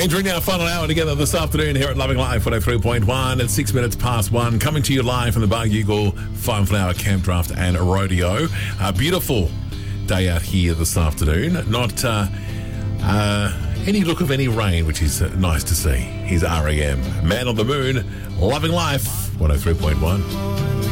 Entering our final hour together this afternoon here at Loving Life 103.1 at 6 minutes past 1. Coming to you live from the Bar Eagle Fine Flower Camp Draft and Rodeo. A beautiful day out here this afternoon. Not any look of any rain, which is nice to see. Here's R.E.M. Man on the Moon, Loving Life 103.1.